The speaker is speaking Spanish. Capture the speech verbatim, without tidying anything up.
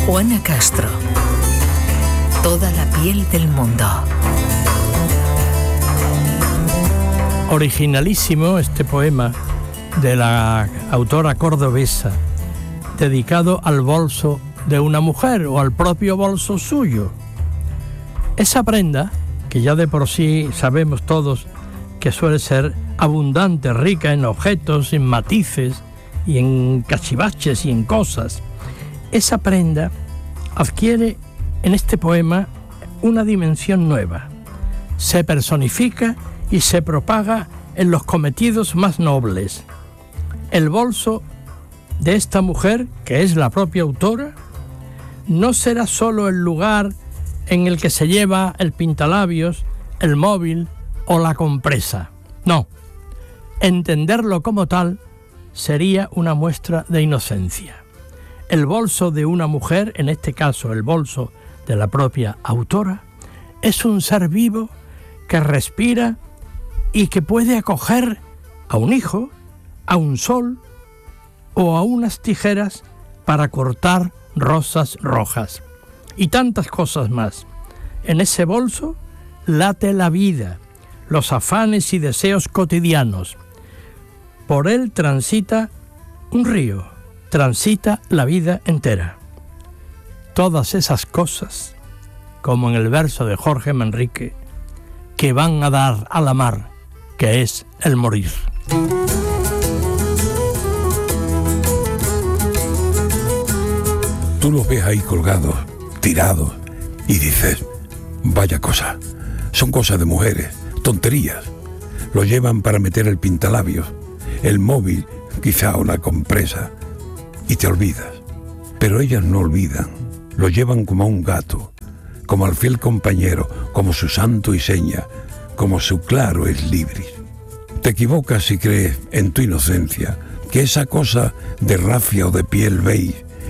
Juana Castro. Toda la piel del mundo. Originalísimo este poema de la autora cordobesa, dedicado al bolso de una mujer o al propio bolso suyo. Esa prenda, que ya de por sí sabemos todos que suele ser abundante, rica en objetos, en matices y en cachivaches y en cosas, esa prenda adquiere en este poema una dimensión nueva. Se personifica y se propaga en los cometidos más nobles. El bolso de esta mujer, que es la propia autora, no será solo el lugar en el que se lleva el pintalabios, el móvil o la compresa. No, entenderlo como tal sería una muestra de inocencia. El bolso de una mujer, en este caso el bolso de la propia autora, es un ser vivo que respira y que puede acoger a un hijo, a un sol o a unas tijeras para cortar rosas rojas y tantas cosas más. En ese bolso late la vida, los afanes y deseos cotidianos. Por él transita un río, transita la vida entera. Todas esas cosas, como en el verso de Jorge Manrique, que van a dar a la mar, que es el morir. Tú los ves ahí colgados, tirados, y dices, vaya cosa, son cosas de mujeres, tonterías. Lo llevan para meter el pintalabios, el móvil, quizá una compresa, y te olvidas. Pero ellas no olvidan, lo llevan como a un gato, como al fiel compañero, como su santo y seña, como su claro es libris. Te equivocas si crees, en tu inocencia, que esa cosa de rafia o de piel beige